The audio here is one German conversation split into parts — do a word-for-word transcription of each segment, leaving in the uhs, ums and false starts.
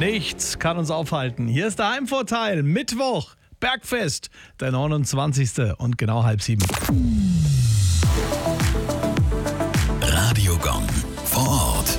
Nichts kann uns aufhalten. Hier ist der Heimvorteil. Mittwoch, Bergfest, der neunundzwanzigste und genau halb sieben. Radiogong vor Ort.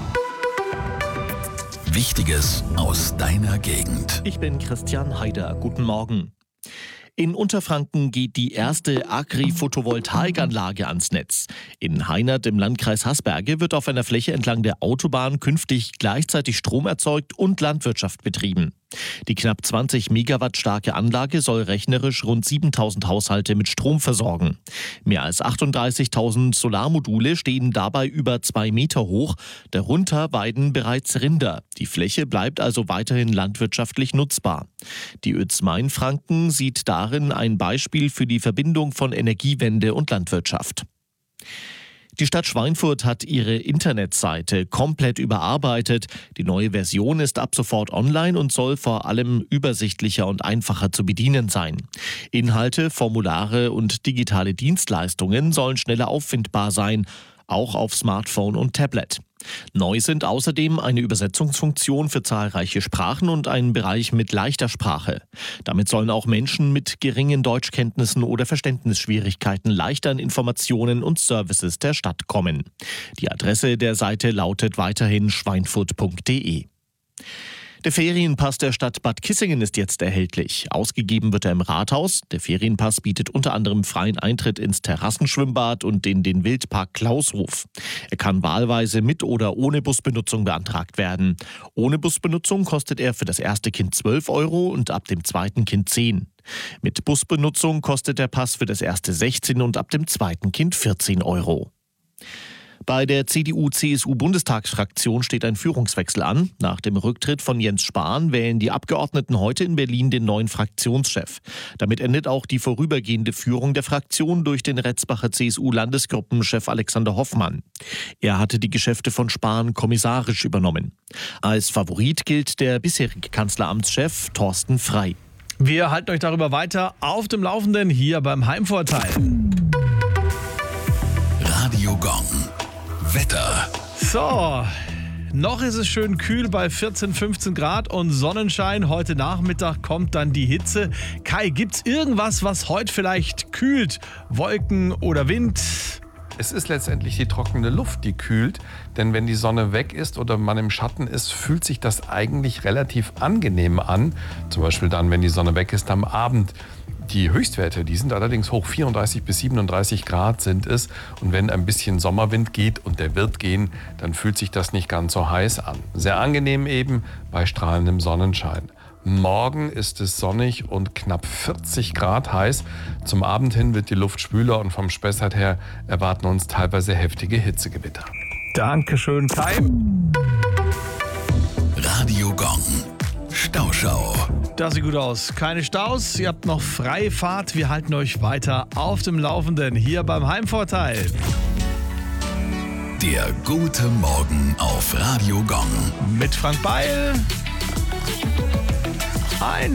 Wichtiges aus deiner Gegend. Ich bin Christian Haider. Guten Morgen. In Unterfranken geht die erste Agri-Photovoltaikanlage ans Netz. In Heinert im Landkreis Haßberge wird auf einer Fläche entlang der Autobahn künftig gleichzeitig Strom erzeugt und Landwirtschaft betrieben. Die knapp zwanzig Megawatt starke Anlage soll rechnerisch rund siebentausend Haushalte mit Strom versorgen. Mehr als achtunddreißigtausend Solarmodule stehen dabei über zwei Meter hoch. Darunter weiden bereits Rinder. Die Fläche bleibt also weiterhin landwirtschaftlich nutzbar. Die Ö Z Mainfranken sieht darin ein Beispiel für die Verbindung von Energiewende und Landwirtschaft. Die Stadt Schweinfurt hat ihre Internetseite komplett überarbeitet. Die neue Version ist ab sofort online und soll vor allem übersichtlicher und einfacher zu bedienen sein. Inhalte, Formulare und digitale Dienstleistungen sollen schneller auffindbar sein, auch auf Smartphone und Tablet. Neu sind außerdem eine Übersetzungsfunktion für zahlreiche Sprachen und ein Bereich mit leichter Sprache. Damit sollen auch Menschen mit geringen Deutschkenntnissen oder Verständnisschwierigkeiten leichter an Informationen und Services der Stadt kommen. Die Adresse der Seite lautet weiterhin schweinfurt punkt de. Der Ferienpass der Stadt Bad Kissingen ist jetzt erhältlich. Ausgegeben wird er im Rathaus. Der Ferienpass bietet unter anderem freien Eintritt ins Terrassenschwimmbad und in den Wildpark Klaushof. Er kann wahlweise mit oder ohne Busbenutzung beantragt werden. Ohne Busbenutzung kostet er für das erste Kind zwölf Euro und ab dem zweiten Kind zehn. Mit Busbenutzung kostet der Pass für das erste sechzehn und ab dem zweiten Kind vierzehn Euro. Bei der C D U-C S U-Bundestagsfraktion steht ein Führungswechsel an. Nach dem Rücktritt von Jens Spahn wählen die Abgeordneten heute in Berlin den neuen Fraktionschef. Damit endet auch die vorübergehende Führung der Fraktion durch den Retzbacher C S U-Landesgruppenchef Alexander Hoffmann. Er hatte die Geschäfte von Spahn kommissarisch übernommen. Als Favorit gilt der bisherige Kanzleramtschef Thorsten Frey. Wir halten euch darüber weiter auf dem Laufenden hier beim Heimvorteil. Radiogong. Wetter. So, noch ist es schön kühl bei vierzehn, fünfzehn Grad und Sonnenschein. Heute Nachmittag kommt dann die Hitze. Kai, gibt's irgendwas, was heute vielleicht kühlt? Wolken oder Wind? Es ist letztendlich die trockene Luft, die kühlt. Denn wenn die Sonne weg ist oder man im Schatten ist, fühlt sich das eigentlich relativ angenehm an. Zum Beispiel dann, wenn die Sonne weg ist am Abend. Die Höchstwerte, die sind allerdings hoch, vierunddreißig bis siebenunddreißig Grad sind es. Und wenn ein bisschen Sommerwind geht, und der wird gehen, dann fühlt sich das nicht ganz so heiß an. Sehr angenehm eben bei strahlendem Sonnenschein. Morgen ist es sonnig und knapp vierzig Grad heiß. Zum Abend hin wird die Luft schwüler und vom Spessart her erwarten uns teilweise heftige Hitzegewitter. Dankeschön, Kai. Radiogong. Stauschau. Das sieht gut aus. Keine Staus, ihr habt noch freie Fahrt. Wir halten euch weiter auf dem Laufenden hier beim Heimvorteil. Der gute Morgen auf Radiogong. Mit Frank Beil. Ein